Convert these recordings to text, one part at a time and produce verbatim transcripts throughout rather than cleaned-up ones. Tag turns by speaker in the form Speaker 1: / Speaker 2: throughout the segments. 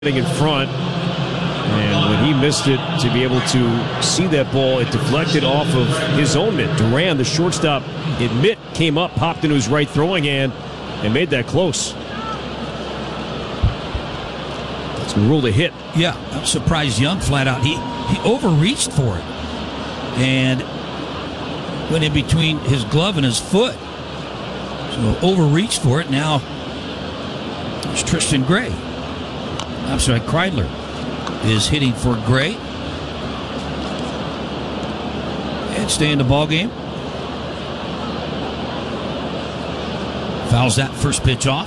Speaker 1: in front, and when he missed it, to be able to see that ball, it deflected off of his own mitt. Duran, the shortstop, it mitt came up, popped into his right throwing hand, and made that close. It's ruled a hit.
Speaker 2: Yeah, I'm surprised Young flat out. He he overreached for it and went in between his glove and his foot. So overreached for it. Now it's Tristan Gray. I'm sorry, Kreidler is hitting for Gray. And stay in the ball game. Fouls that first pitch off.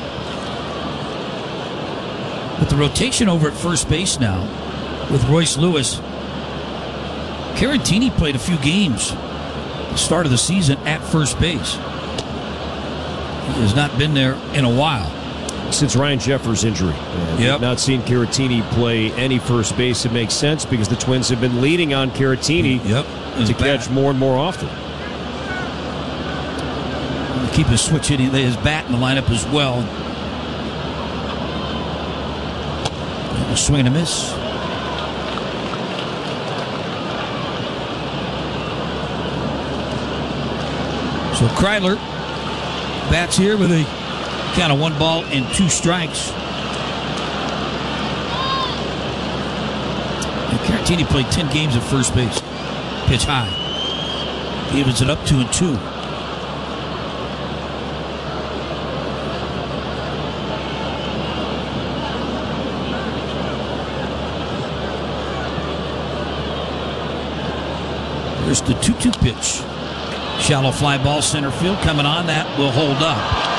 Speaker 2: With the rotation over at first base now with Royce Lewis, Caratini played a few games at the start of the season at first base. He has not been there in a while.
Speaker 1: Since Ryan Jeffers' injury.
Speaker 2: Yep.
Speaker 1: We've not seen Caratini play any first base. It makes sense because the Twins have been leaning on Caratini
Speaker 2: yep.
Speaker 1: to catch more and more often.
Speaker 2: Keep his switch hitting his bat in the lineup as well. A swing and a miss. So Kreidler bats here with a count of one ball and two strikes. And Caratini played ten games at first base. Pitch high. Evens it up two and two. There's the two two pitch. Shallow fly ball center field coming on. That will hold up.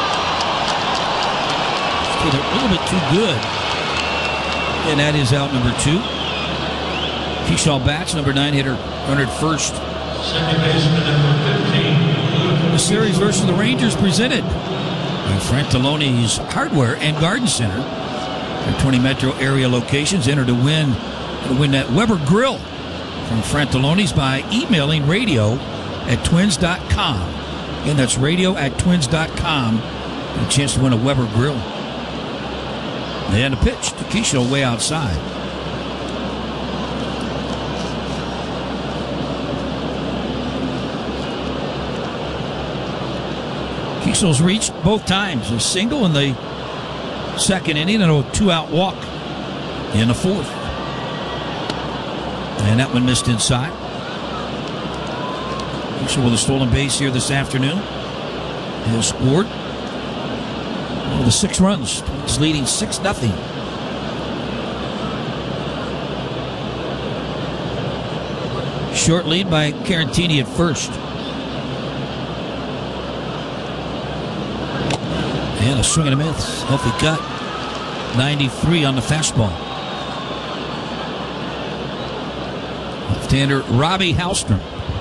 Speaker 2: A little bit too good. And that is out number two. Keyshaw bats, number nine hitter, runner at first.
Speaker 3: Second baseman, number fifteen.
Speaker 2: The series versus the Rangers presented by Frantaloni's Hardware and Garden Center. Their twenty metro area locations. Enter to win to win that Weber Grill from Frantaloni's by emailing radio at twins dot com. Again, that's radio at twins dot com. A chance to win a Weber Grill. And a pitch to Keyshaw way outside. Keyshaw's reached both times. A single in the second inning and a two-out walk in the fourth. And that one missed inside. Keyshaw with a stolen base here this afternoon. Has scored one of the six runs. He's leading six nothing. Short lead by Caratini at first. And a swing and a miss. Healthy cut. ninety-three on the fastball. Left-hander Robbie Hallstrom.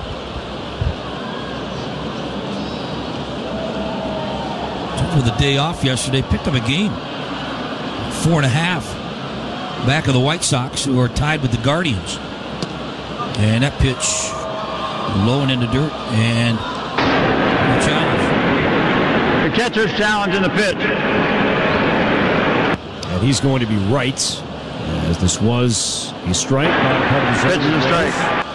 Speaker 2: Took with a day off yesterday. Picked up a game. Four and a half. Back of the White Sox, who are tied with the Guardians. And that pitch low and in the dirt. And the challenge.
Speaker 4: The catcher's challenge in the pitch.
Speaker 1: And he's going to be right, as this was a strike.
Speaker 4: Pitch is a strike.